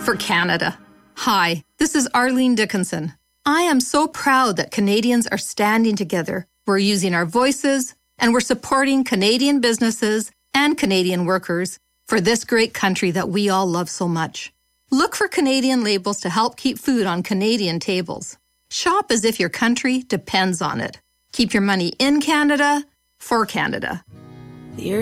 for Canada. Hi, this is Arlene Dickinson. I am so proud that Canadians are standing together. We're using our voices, and we're supporting Canadian businesses and Canadian workers for this great country that we all love so much. Look for Canadian labels to help keep food on Canadian tables. Shop as if your country depends on it. Keep your money in Canada, for Canada. The